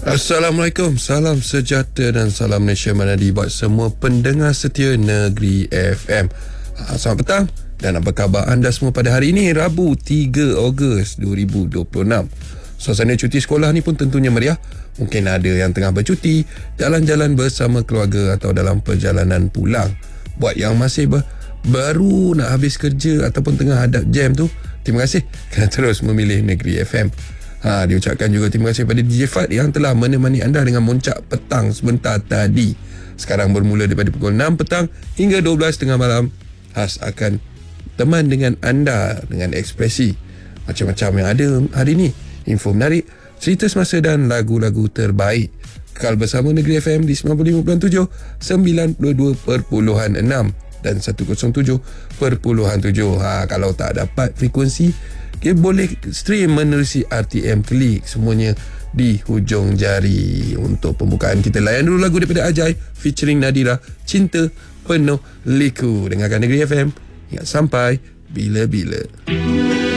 Assalamualaikum, salam sejahtera dan salam Malaysia Manadi buat semua pendengar setia Negeri FM. Selamat petang dan apa khabar anda semua pada hari ini, Rabu 3 Ogos 2026. Suasana cuti sekolah ni pun tentunya meriah. Mungkin ada yang tengah bercuti, jalan-jalan bersama keluarga atau dalam perjalanan pulang. Buat yang masih baru nak habis kerja ataupun tengah hadap jam tu, terima kasih kerana terus memilih Negeri FM. Diucapkan juga terima kasih pada DJ Fad yang telah menemani anda dengan Moncak Petang sebentar tadi. Sekarang bermula daripada pukul 6 petang hingga 12 tengah malam. Has akan teman dengan anda dengan ekspresi macam-macam yang ada hari ini. Info menarik, cerita semasa dan lagu-lagu terbaik. Kekal bersama Negeri FM di 95.7, 92.6 dan 107.7. Kalau tak dapat frekuensi, boleh stream menerusi RTM Klik, semuanya di hujung jari. Untuk pembukaan kita layan dulu lagu daripada Ajai featuring Nadira, Cinta Penuh Liku. Dengarkan Negeri FM, ingat sampai bila-bila.